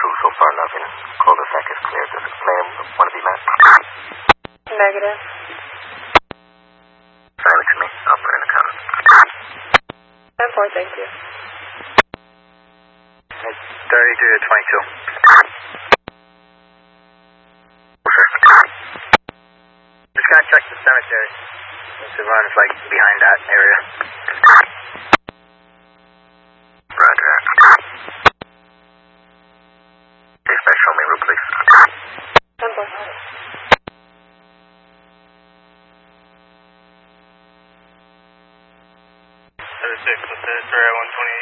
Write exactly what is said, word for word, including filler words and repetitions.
two, so far nothing. Cul-de-sac is clear. Does it plan want to be met? Negative. Silent to me. I'll put in the comment. ten four, thank you. thirty-three to twenty-two. Just gonna check the cemetery. The run is like behind that area. Roger. Dispatch, show me route, please. ten four. thirty-six, let's hit three one twenty-eight.